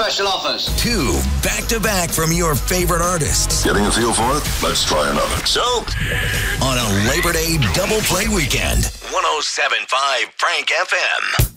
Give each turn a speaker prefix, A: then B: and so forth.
A: special offers.
B: 2 back-to-back from your favorite artists.
C: Getting a feel for it? Let's try another.
B: So, on a Labor Day double play weekend, 107.5 Frank FM.